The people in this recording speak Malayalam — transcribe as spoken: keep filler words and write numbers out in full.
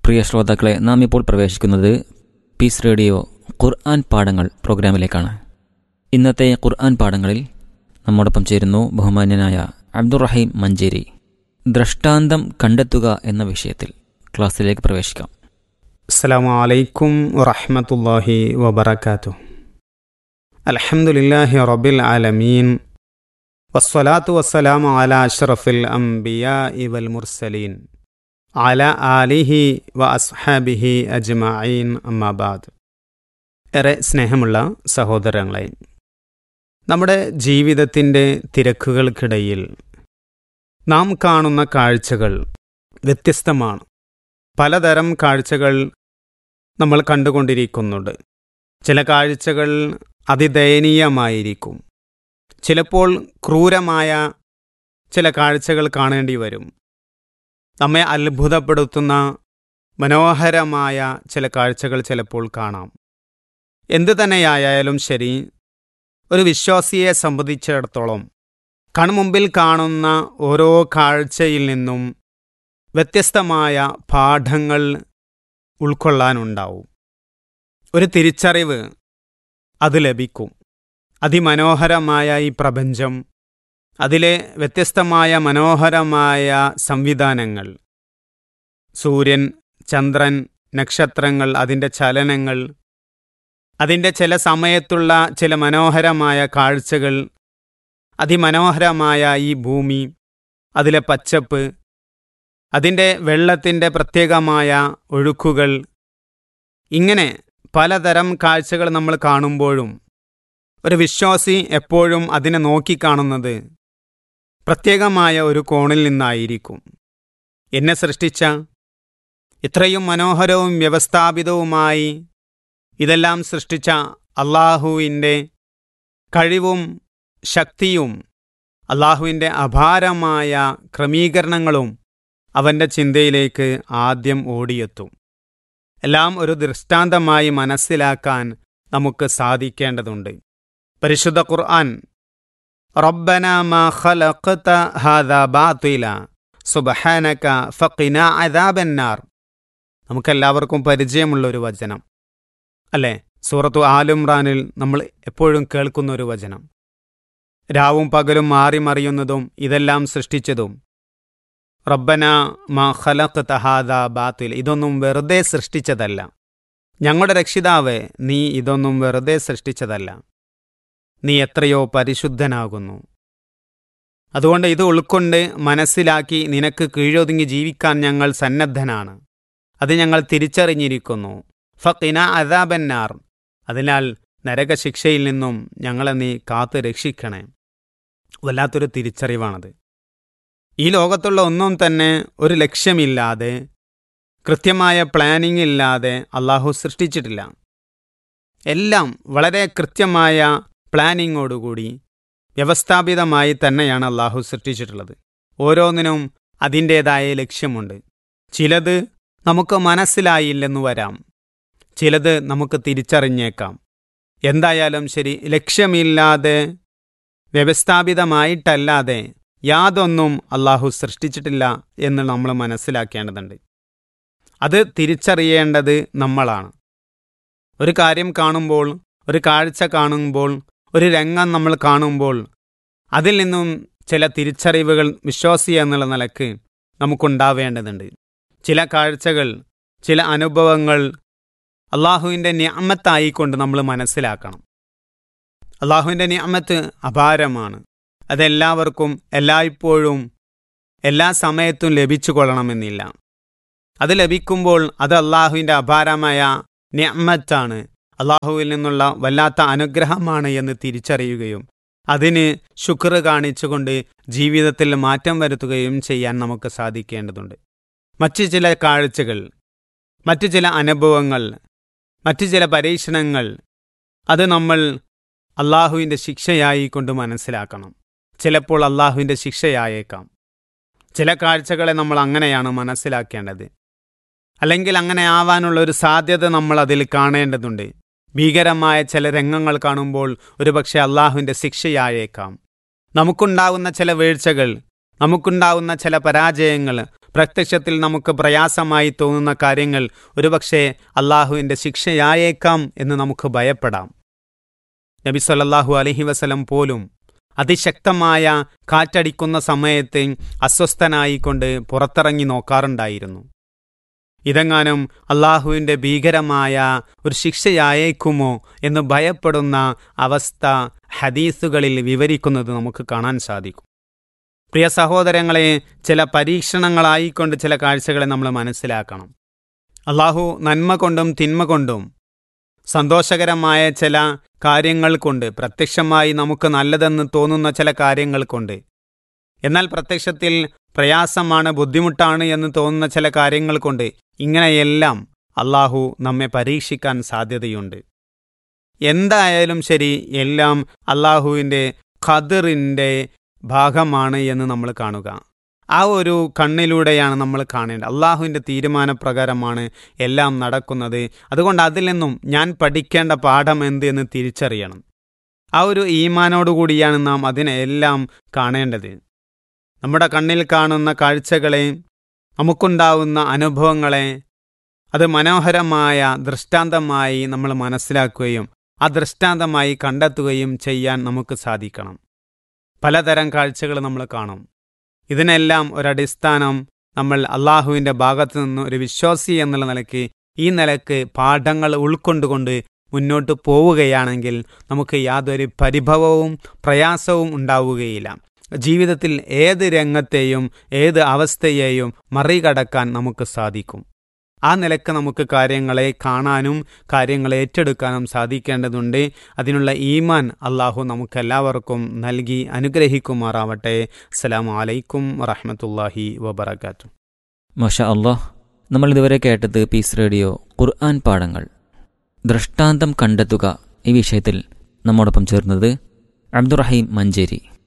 പ്രിയ ശ്രോതാക്കളെ, നാം ഇപ്പോൾ പ്രവേശിക്കുന്നത് പീസ് റേഡിയോ ഖുർആൻ പാഠങ്ങൾ പ്രോഗ്രാമിലേക്കാണ്. ഇന്നത്തെ ഖുർആൻ പാഠങ്ങളിൽ നമ്മോടൊപ്പം ചേരുന്നു ബഹുമാന്യനായ അബ്ദുറഹീം മഞ്ചേരി. ദൃഷ്ടാന്തം കണ്ടെത്തുക എന്ന വിഷയത്തിൽ ക്ലാസ്സിലേക്ക് പ്രവേശിക്കാം. അസ്സലാമു അലൈക്കും വറഹ്മത്തുള്ളാഹി വബറകാതുഹു. അൽഹംദുലില്ലാഹി റബ്ബിൽ ആലമീൻ വസ്സലാത്തു വസ്സലാമു അലാ അഷ്റഫിൽ അംബിയാഇ വൽ മുർസലീൻ അലാ ആലിഹി വ അസ്ഹാബിഹി അജ്മഈൻ അമ്മാ ബഅദ്. ഏറെ സ്നേഹമുള്ള സഹോദരങ്ങളെ, നമ്മുടെ ജീവിതത്തിൻ്റെ തിരക്കുകൾക്കിടയിൽ നാം കാണുന്ന കാഴ്ചകൾ വ്യത്യസ്തമാണ്. പലതരം കാഴ്ചകൾ നമ്മൾ കണ്ടുകൊണ്ടിരിക്കുന്നുണ്ട്. ചില കാഴ്ചകൾ അതിദയനീയമായിരിക്കും. ചിലപ്പോൾ ക്രൂരമായ ചില കാഴ്ചകൾ കാണേണ്ടി വരും. നമ്മെ അത്ഭുതപ്പെടുത്തുന്ന മനോഹരമായ ചില കാഴ്ചകൾ ചിലപ്പോൾ കാണാം. എന്തു തന്നെയായാലും ശരി, ഒരു വിശ്വാസിയെ സംബന്ധിച്ചിടത്തോളം കൺമുമ്പിൽ കാണുന്ന ഓരോ കാഴ്ചയിൽ നിന്നും വ്യത്യസ്തമായ പാഠങ്ങൾ ഉൾക്കൊള്ളാനുണ്ടാവും. ഒരു തിരിച്ചറിവ് അത് ലഭിക്കും. അതിമനോഹരമായ ഈ പ്രപഞ്ചം, അതിലെ വ്യത്യസ്തമായ മനോഹരമായ സംവിധാനങ്ങൾ, സൂര്യൻ, ചന്ദ്രൻ, നക്ഷത്രങ്ങൾ, അതിൻ്റെ ചലനങ്ങൾ, അതിൻ്റെ ചില സമയത്തുള്ള ചില മനോഹരമായ കാഴ്ചകൾ, അതിമനോഹരമായ ഈ ഭൂമി, അതിലെ പച്ചപ്പ്, അതിൻ്റെ വെള്ളത്തിൻ്റെ പ്രത്യേകമായ ഒഴുക്കുകൾ, ഇങ്ങനെ പലതരം കാഴ്ചകൾ നമ്മൾ കാണുമ്പോഴും ഒരു വിശ്വാസി എപ്പോഴും അതിനെ നോക്കിക്കാണുന്നത് പ്രത്യേകമായ ഒരു കോണിൽ നിന്നായിരിക്കും. എന്നെ സൃഷ്ടിച്ച, ഇത്രയും മനോഹരവും വ്യവസ്ഥാപിതവുമായി ഇതെല്ലാം സൃഷ്ടിച്ച അള്ളാഹുവിൻ്റെ കഴിവും ശക്തിയും അള്ളാഹുവിൻ്റെ അപാരമായ ക്രമീകരണങ്ങളും അവൻ്റെ ചിന്തയിലേക്ക് ആദ്യം ഓടിയെത്തും. എല്ലാം ഒരു ദൃഷ്ടാന്തമായി മനസ്സിലാക്കാൻ നമുക്ക് സാധിക്കേണ്ടതുണ്ട്. പരിശുദ്ധ ഖുർആൻ റബ്ബനാ മാ ഖലഖത ഹാദാ ബാതില സുബ്ഹാനക ഫഖിനാ അദാബന്നാർ, നമുക്കെല്ലാവർക്കും പരിചയമുള്ളൊരു വചനം അല്ലേ? സൂറത്തു ആലുംറാനിൽ നമ്മൾ എപ്പോഴും കേൾക്കുന്ന ഒരു വചനം. രാവും പകലും മാറി മറിയുന്നതും ഇതെല്ലാം സൃഷ്ടിച്ചതും റബ്ബനാ മാ ഖലഖത ഹാദാ ബാതിൽ, ഇതൊന്നും വെറുതെ സൃഷ്ടിച്ചതല്ല. ഞങ്ങളുടെ രക്ഷിതാവേ, നീ ഇതൊന്നും വെറുതെ സൃഷ്ടിച്ചതല്ല. നീ എത്രയോ പരിശുദ്ധനാകുന്നു. അതുകൊണ്ട് ഇത് ഉൾക്കൊണ്ട് മനസ്സിലാക്കി നിനക്ക് കീഴൊതുങ്ങി ജീവിക്കാൻ ഞങ്ങൾ സന്നദ്ധനാണ്. അത് ഞങ്ങൾ തിരിച്ചറിഞ്ഞിരിക്കുന്നു. ഫഖിനാ അദാബന്നാർ, അതിനാൽ നരകശിക്ഷയിൽ നിന്നും ഞങ്ങളെ നീ കാത്തു രക്ഷിക്കണേ. വല്ലാത്തൊരു തിരിച്ചറിവാണത്. ഈ ലോകത്തുള്ള ഒന്നും തന്നെ ഒരു ലക്ഷ്യമില്ലാതെ, കൃത്യമായ പ്ലാനിംഗ് ഇല്ലാതെ അള്ളാഹു സൃഷ്ടിച്ചിട്ടില്ല. എല്ലാം വളരെ കൃത്യമായ പ്ലാനിങ്ങോടുകൂടി വ്യവസ്ഥാപിതമായി തന്നെയാണ് അള്ളാഹു സൃഷ്ടിച്ചിട്ടുള്ളത്. ഓരോന്നിനും അതിൻ്റേതായ ലക്ഷ്യമുണ്ട്. ചിലത് നമുക്ക് മനസ്സിലായില്ലെന്ന് വരാം, ചിലത് നമുക്ക് തിരിച്ചറിഞ്ഞേക്കാം. എന്തായാലും ശരി, ലക്ഷ്യമില്ലാതെ വ്യവസ്ഥാപിതമായിട്ടല്ലാതെ യാതൊന്നും അള്ളാഹു സൃഷ്ടിച്ചിട്ടില്ല എന്ന് നമ്മൾ മനസ്സിലാക്കേണ്ടതുണ്ട്. അത് തിരിച്ചറിയേണ്ടത് നമ്മളാണ്. ഒരു കാര്യം കാണുമ്പോൾ, ഒരു കാഴ്ച കാണുമ്പോൾ, ഒരു രംഗം നമ്മൾ കാണുമ്പോൾ അതിൽ നിന്നും ചില തിരിച്ചറിവുകൾ വിശ്വാസി എന്നുള്ള നിലക്ക് നമുക്കുണ്ടാവേണ്ടതുണ്ട്. ചില കാഴ്ചകൾ, ചില അനുഭവങ്ങൾ അള്ളാഹുവിൻ്റെ നിഅമത്തായിക്കൊണ്ട് നമ്മൾ മനസ്സിലാക്കണം. അള്ളാഹുവിൻ്റെ നിഅമത്ത് അപാരമാണ്. അതെല്ലാവർക്കും എല്ലായ്പ്പോഴും എല്ലാ സമയത്തും ലഭിച്ചു കൊള്ളണമെന്നില്ല. അത് ലഭിക്കുമ്പോൾ അത് അള്ളാഹുവിൻ്റെ അപാരമായ നിഅമത്താണ്, അള്ളാഹുവിൽ നിന്നുള്ള വല്ലാത്ത അനുഗ്രഹമാണ് എന്ന് തിരിച്ചറിയുകയും അതിന് ശുക്ർ കാണിച്ചുകൊണ്ട് ജീവിതത്തിൽ മാറ്റം വരുത്തുകയും ചെയ്യാൻ നമുക്ക് സാധിക്കേണ്ടതുണ്ട്. മറ്റു ചില കാഴ്ചകൾ, മറ്റു ചില അനുഭവങ്ങൾ, മറ്റു ചില പരീക്ഷണങ്ങൾ അത് നമ്മൾ അള്ളാഹുവിൻ്റെ ശിക്ഷയായി കൊണ്ട് മനസ്സിലാക്കണം. ചിലപ്പോൾ അള്ളാഹുവിൻ്റെ ശിക്ഷയായേക്കാം. ചില കാഴ്ചകളെ നമ്മൾ അങ്ങനെയാണ് മനസ്സിലാക്കേണ്ടത്. അല്ലെങ്കിൽ അങ്ങനെ ആവാനുള്ള ഒരു സാധ്യത നമ്മൾ അതിൽ കാണേണ്ടതുണ്ട്. ഭീകരമായ ചില രംഗങ്ങൾ കാണുമ്പോൾ ഒരുപക്ഷെ അള്ളാഹുവിൻ്റെ ശിക്ഷയായേക്കാം. നമുക്കുണ്ടാകുന്ന ചില വീഴ്ചകൾ, നമുക്കുണ്ടാകുന്ന ചില പരാജയങ്ങൾ പ്രത്യക്ഷത്തിൽ നമുക്ക് പ്രയാസമായി തോന്നുന്ന കാര്യങ്ങൾ ഒരുപക്ഷെ അള്ളാഹുവിൻ്റെ ശിക്ഷയായേക്കാം എന്ന് നമുക്ക് ഭയപ്പെടാം. നബി സല്ലല്ലാഹു അലൈഹി വസല്ലം പോലും അതിശക്തമായ കാറ്റടിക്കുന്ന സമയത്ത് അസ്വസ്ഥനായിക്കൊണ്ട് പുറത്തിറങ്ങി നോക്കാറുണ്ടായിരുന്നു. ഇതെങ്ങാനും അള്ളാഹുവിൻ്റെ ഭീകരമായ ഒരു ശിക്ഷയായേക്കുമോ എന്ന് ഭയപ്പെടുന്ന അവസ്ഥ ഹദീസുകളിൽ വിവരിക്കുന്നത് നമുക്ക് കാണാൻ സാധിക്കും. പ്രിയ സഹോദരങ്ങളെ, ചില പരീക്ഷണങ്ങളായിക്കൊണ്ട് ചില കാഴ്ചകളെ നമ്മൾ മനസ്സിലാക്കണം. അള്ളാഹു നന്മ കൊണ്ടും തിന്മ കൊണ്ടും സന്തോഷകരമായ ചില കാര്യങ്ങൾ കൊണ്ട്, പ്രത്യക്ഷമായി നമുക്ക് നല്ലതെന്ന് തോന്നുന്ന ചില കാര്യങ്ങൾ കൊണ്ട്, എന്നാൽ പ്രത്യക്ഷത്തിൽ പ്രയാസമാണ്, ബുദ്ധിമുട്ടാണ് എന്ന് തോന്നുന്ന ചില കാര്യങ്ങൾ കൊണ്ട്, ഇങ്ങനെയെല്ലാം അള്ളാഹു നമ്മെ പരീക്ഷിക്കാൻ സാധ്യതയുണ്ട്. എന്തായാലും ശരി, എല്ലാം അള്ളാഹുവിൻ്റെ ഖദറിൻ്റെ ഭാഗമാണ് എന്ന് നമ്മൾ കാണുക. ആ ഒരു കണ്ണിലൂടെയാണ് നമ്മൾ കാണേണ്ടത്. അള്ളാഹുവിൻ്റെ തീരുമാനപ്രകാരമാണ് എല്ലാം നടക്കുന്നത്. അതുകൊണ്ട് അതിൽ നിന്നും ഞാൻ പഠിക്കേണ്ട പാഠം എന്ത് എന്ന് തിരിച്ചറിയണം. ആ ഒരു ഈമാനോടുകൂടിയാണ് നാം അതിനെ എല്ലാം കാണേണ്ടത്. നമ്മുടെ കണ്ണിൽ കാണുന്ന കാഴ്ചകളെ, നമുക്കുണ്ടാവുന്ന അനുഭവങ്ങളെ അത് മനോഹരമായ ദൃഷ്ടാന്തമായി നമ്മൾ മനസ്സിലാക്കുകയും ആ ദൃഷ്ടാന്തമായി കണ്ടെത്തുകയും ചെയ്യാൻ നമുക്ക് സാധിക്കണം. പലതരം കാഴ്ചകൾ നമ്മൾ കാണും. ഇതിനെല്ലാം ഒരടിസ്ഥാനം നമ്മൾ അള്ളാഹുവിൻ്റെ ഭാഗത്തു നിന്ന് ഒരു വിശ്വാസി എന്നുള്ള നിലയ്ക്ക് ഈ നിലയ്ക്ക് പാഠങ്ങൾ ഉൾക്കൊണ്ടുകൊണ്ട് മുന്നോട്ട് പോവുകയാണെങ്കിൽ നമുക്ക് യാതൊരു പരിഭവവും പ്രയാസവും ഉണ്ടാവുകയില്ല. ജീവിതത്തിൽ ഏത് രംഗത്തെയും ഏത് അവസ്ഥയെയും മറികടക്കാൻ നമുക്ക് സാധിക്കും. ആ നിലക്ക് നമുക്ക് കാര്യങ്ങളെ കാണാനും കാര്യങ്ങളെ ഏറ്റെടുക്കാനും സാധിക്കേണ്ടതുണ്ട്. അതിനുള്ള ഈമാൻ അള്ളാഹു നമുക്കെല്ലാവർക്കും നൽകി അനുഗ്രഹിക്കുമാറാവട്ടെ. അസ്സലാമു അലൈക്കും വറഹ്മത്തുള്ളാഹി വബറകാതുഹു. മാഷാ അല്ലാഹ്, നമ്മൾ ഇതുവരെ കേട്ടത് പീസ് റേഡിയോ ഖുർആൻ പാഠങ്ങൾ, ദൃഷ്ടാന്തം കണ്ടെത്തുക. ഈ വിഷയത്തിൽ നമ്മോടൊപ്പം ചേർന്നത് അബ്ദുറഹീം മഞ്ചേരി.